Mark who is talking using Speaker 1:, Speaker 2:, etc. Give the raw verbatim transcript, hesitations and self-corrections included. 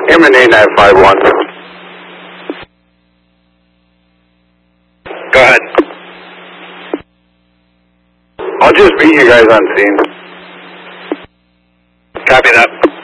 Speaker 1: Airman eight nine five one. Go ahead. I'll just meet you guys on scene. Copy that.